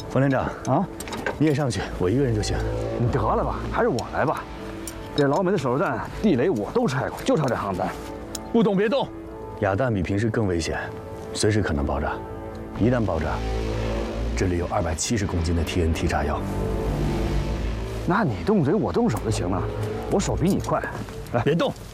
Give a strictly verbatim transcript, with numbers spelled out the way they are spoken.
冯连长啊， 你也上去，我一个人就行。 你得了吧，还是我来吧。这老美的手榴弹、地雷我都拆过，就差这航弹。 不动别动。哑弹比平时更危险，随时可能爆炸。一旦爆炸，这里有二百七十公斤的 T N T 炸药。 那你动嘴，我动手就行了。我手比你快。来， 别动。